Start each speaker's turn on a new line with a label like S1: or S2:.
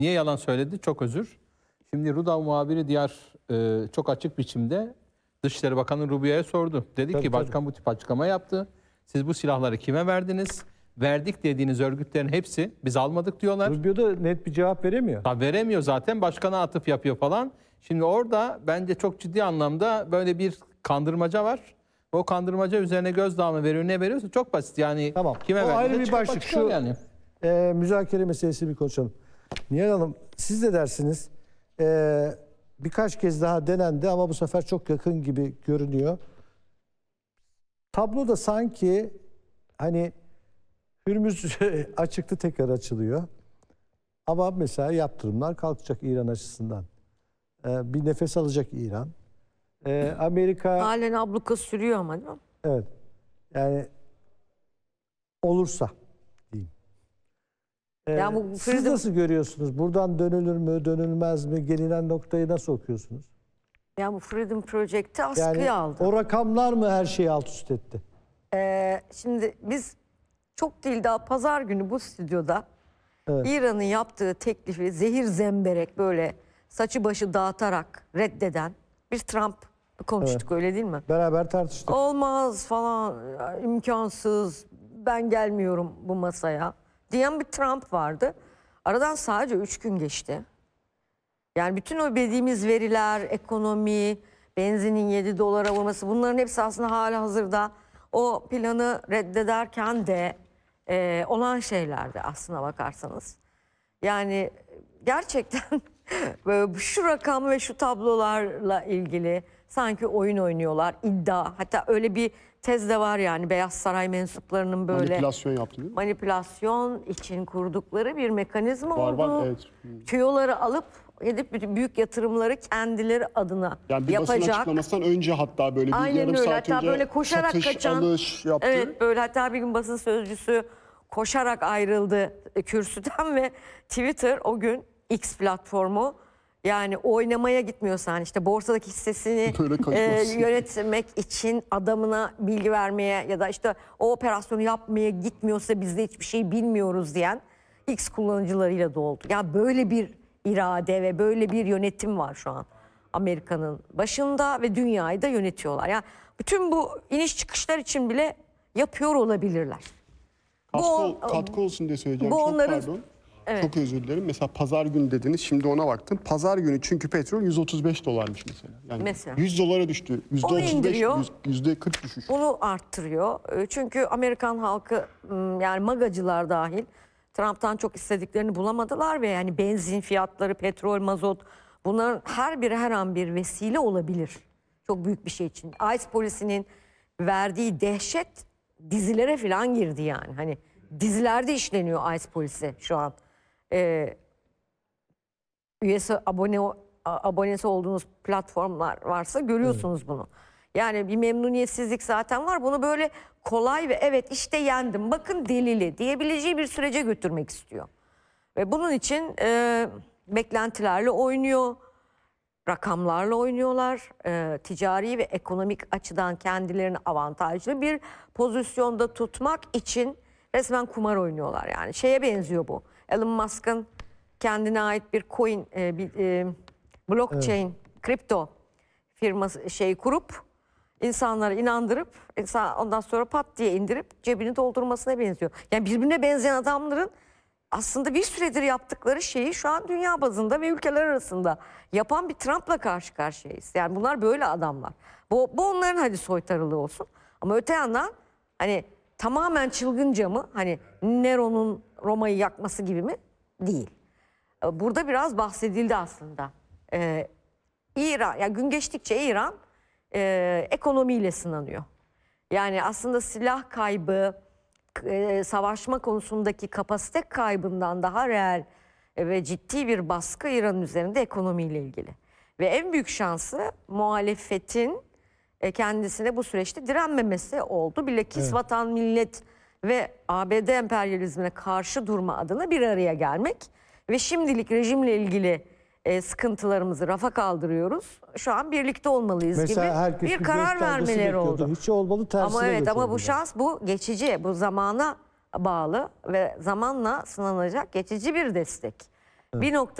S1: Niye yalan söyledi? Çok özür. Şimdi Rudav muhabiri Diyar çok açık biçimde Dışişleri Bakanı Rubio'ya sordu. Dedi
S2: Tabii,
S1: ki başkan bu tip açıklama yaptı. Siz bu silahları kime verdiniz? Verdik dediğiniz örgütlerin hepsi biz almadık diyorlar.
S2: Rubio da net bir cevap veremiyor.
S1: Tabii veremiyor zaten, başkana atıf yapıyor falan. Şimdi orada bence çok ciddi anlamda böyle bir kandırmaca var. O kandırmaca üzerine gözdağı mı veriyor, ne veriyorsa çok basit. Yani
S2: Tamam.
S1: kime
S2: O
S1: verdiğinde
S2: ayrı bir
S1: çıkıp
S2: başlık.
S1: açıklar
S2: Şu
S1: yani.
S2: müzakere meselesini bir konuşalım. Nihal Hanım, siz de dersiniz birkaç kez daha denendi ama bu sefer çok yakın gibi görünüyor. Tablo da sanki hani Hürmüz açıktı, tekrar açılıyor. Ama mesela yaptırımlar kalkacak İran açısından. Bir nefes alacak İran. Amerika...
S3: Halen abluka sürüyor ama değil mi?
S2: Evet. Yani olursa diyeyim.
S3: Ya bu
S2: Siz nasıl görüyorsunuz? Buradan dönülür mü, dönülmez mi? Gelinen noktayı nasıl okuyorsunuz?
S3: Ya bu Freedom Project'i askıya
S2: Yani
S3: aldı.
S2: o rakamlar mı her şeyi alt üst etti?
S3: Şimdi biz çok değil daha pazar günü bu stüdyoda
S2: Evet.
S3: İran'ın yaptığı teklifi zehir zemberek böyle saçı başı dağıtarak reddeden bir Trump konuştuk, öyle değil mi?
S2: Beraber tartıştık.
S3: Olmaz falan, imkansız, ben gelmiyorum bu masaya diyen bir Trump vardı. Aradan sadece 3 gün geçti. Yani bütün o dediğimiz veriler, ekonomi, benzinin 7 dolara vurması, bunların hepsi aslında halihazırda o planı reddederken de olan şeylerdi aslına bakarsanız. Yani gerçekten şu rakam ve şu tablolarla ilgili sanki oyun oynuyorlar, iddia. Hatta öyle bir tez de var, yani Beyaz Saray mensuplarının böyle
S4: Manipülasyon yaptı değil mi?
S3: manipülasyon için kurdukları bir mekanizma
S4: Var,
S3: oldu.
S4: var, evet.
S3: Tüyoları alıp gidip büyük yatırımları kendileri adına
S4: Yani bir basın
S3: yapacak.
S4: açıklamasından önce hatta böyle bir
S3: Aynen
S4: yarım
S3: öyle.
S4: saat
S3: Hatta
S4: önce
S3: böyle koşarak
S4: satış,
S3: kaçan,
S4: alış yaptı.
S3: evet, böyle hatta bir gün basın sözcüsü koşarak ayrıldı kürsüden ve Twitter o gün, X platformu, yani oynamaya gitmiyorsan işte borsadaki hissesini
S4: Böyle kaçmaz.
S3: yönetmek için adamına bilgi vermeye ya da işte o operasyonu yapmaya gitmiyorsa biz de hiçbir şey bilmiyoruz diyen X kullanıcılarıyla doldu. Ya böyle bir irade ve böyle bir yönetim var şu an Amerika'nın başında ve dünyayı da yönetiyorlar. Yani bütün bu iniş çıkışlar için bile yapıyor olabilirler.
S4: Katkı olsun diye söyleyeceğim.
S3: bu
S4: Çok
S3: onların-
S4: pardon.
S3: Evet.
S4: Çok özür dilerim. Mesela pazar günü dediniz. Şimdi ona baktım. Pazar günü çünkü petrol 135 dolarmış mesela. Yani
S3: Mesela.
S4: 100 dolara düştü.
S3: Onu
S4: %35,
S3: indiriyor.
S4: %40 düşüş.
S3: Bunu arttırıyor. Çünkü Amerikan halkı, yani magacılar dahil, Trump'tan çok istediklerini bulamadılar ve yani benzin fiyatları, petrol, mazot, bunların her biri her an bir vesile olabilir. Çok büyük bir şey için. ICE polisinin verdiği dehşet dizilere falan girdi yani. Hani dizilerde işleniyor ICE polisi şu an. Üyesi, abonesi olduğunuz platformlar varsa görüyorsunuz bunu. Yani bir memnuniyetsizlik zaten var. Bunu böyle kolay ve evet işte yendim, bakın delili diyebileceği bir sürece götürmek istiyor. Ve bunun için beklentilerle oynuyor, rakamlarla oynuyorlar. Ticari ve ekonomik açıdan kendilerini avantajlı bir pozisyonda tutmak için resmen kumar oynuyorlar. Yani şeye benziyor bu. Elon Musk'ın kendine ait bir coin, blockchain, kripto firması kurup insanları inandırıp ondan sonra pat diye indirip cebini doldurmasına benziyor. Yani birbirine benzeyen adamların aslında bir süredir yaptıkları şeyi şu an dünya bazında ve ülkeler arasında yapan bir Trump'la karşı karşıyayız. Yani bunlar böyle adamlar. Bu onların hadi soytarılığı olsun. Ama öte yandan hani tamamen çılgınca mı? Hani Nero'nun Roma'yı yakması gibi mi? Değil. Burada biraz bahsedildi aslında. İran, yani gün geçtikçe İran ekonomiyle sınanıyor. Yani aslında silah kaybı, savaşma konusundaki kapasite kaybından daha reel ve ciddi bir baskı İran'ın üzerinde ekonomiyle ilgili. Ve en büyük şansı muhalefetin kendisine bu süreçte direnmemesi oldu. Bilakis
S2: Evet.
S3: vatan, millet ve ABD emperyalizmine karşı durma adına bir araya gelmek ve şimdilik rejimle ilgili sıkıntılarımızı rafa kaldırıyoruz. Şu an birlikte olmalıyız
S2: Mesela
S3: gibi
S2: herkes
S3: bir karar
S2: göstergesi
S3: vermeleri
S2: bekliyordu.
S3: oldu.
S2: Hiç olmadı, tersine
S3: Ama evet, ama bu
S2: götürdüler.
S3: şans, bu geçici, bu zamana bağlı ve zamanla sınanacak geçici bir destek. Bir nokta